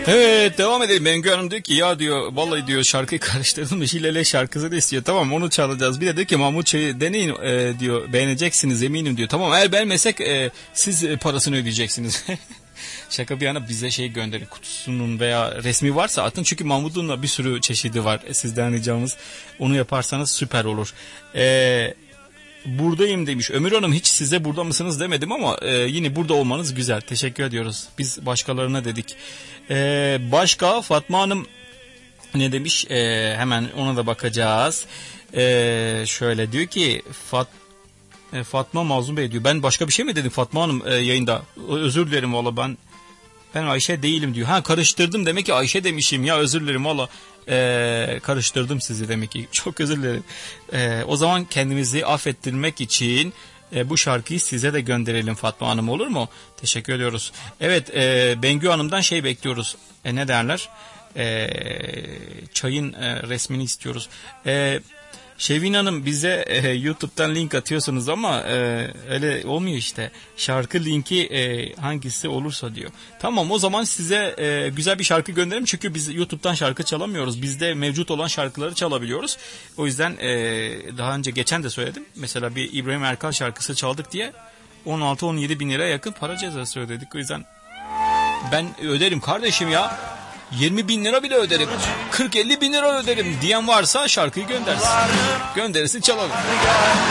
Evet, devam edelim. Bengü Hanım diyor ki ya diyor vallahi diyor şarkıyı karıştırdım. Hilele şarkısını istiyor. Tamam, onu çalacağız. Bir de diyor ki Mahmut Çay'ı deneyin diyor. Beğeneceksiniz eminim diyor. Tamam, eğer beğenmesek siz parasını ödeyeceksiniz. Şaka bir yana, bize şey gönderin, kutusunun veya resmi varsa atın. Çünkü Mahmut'un da bir sürü çeşidi var. Sizden ricamız, onu yaparsanız süper olur. Buradayım demiş. Ömür Hanım, hiç size burada mısınız demedim ama yine burada olmanız güzel. Teşekkür ediyoruz. Biz başkalarına dedik. Başka Fatma Hanım ne demiş? Hemen ona da bakacağız. Şöyle diyor ki Fatma Mazlum Bey diyor. Ben başka bir şey mi dedim Fatma Hanım yayında? Özür dilerim valla, ben Ayşe değilim diyor. Ha, karıştırdım demek ki, Ayşe demişim ya, özür dilerim valla. Karıştırdım sizi demek ki. Çok özür dilerim. O zaman kendimizi affettirmek için bu şarkıyı size de gönderelim Fatma Hanım, olur mu? Teşekkür ediyoruz. Evet, Bengü Hanım'dan şey bekliyoruz. Ne derler? Çayın resmini istiyoruz. Şevin Hanım, bize YouTube'dan link atıyorsunuz ama öyle olmuyor işte. Şarkı linki hangisi olursa diyor. Tamam, o zaman size güzel bir şarkı gönderelim. Çünkü biz YouTube'dan şarkı çalamıyoruz. Bizde mevcut olan şarkıları çalabiliyoruz. O yüzden daha önce geçen de söyledim. Mesela bir İbrahim Erkal şarkısı çaldık diye 16-17 bin liraya yakın para cezası ödedik. O yüzden ben öderim kardeşim ya. 20 bin lira bile öderim. 40-50 bin lira öderim diyen varsa şarkıyı göndersin. Gönderirsin, çalalım.